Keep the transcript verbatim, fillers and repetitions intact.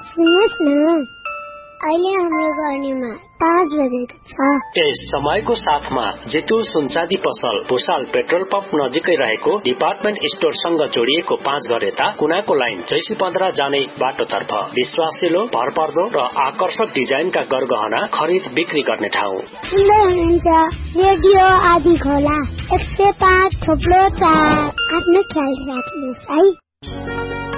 सुन्नुहोस् न, अहिले हाम्रो गर्नेमा पाँच बजेको छ। यस समयको साथमा जितु सुनचाँदी पसल भुसाल पेट्रोल पम्प नजिकै रहेको डिपार्टमेन्ट स्टोरसँग जोडिएको पाँच घर यता कुनाको लाइन चैसी पन्ध्र जाने बाटोतर्फ विश्वासिलो, भरपर्दो र आकर्षक डिजाइनका गरगहना खरिद बिक्री गर्ने ठाउँ। सुन्दै हुनुहुन्छ रेडियो आदि खोला एक सय पाँच थोप्लो चार। आफ्नो ख्याल राख्नुहोस् है।